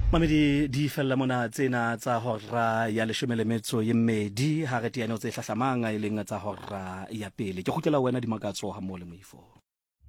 Mamedi di fella mona tsena tsa hora ya 12 ha re teane o tse hlahlamang e leng tsa hora ya pele ke kgutlela wena di makatso ha mo le moifo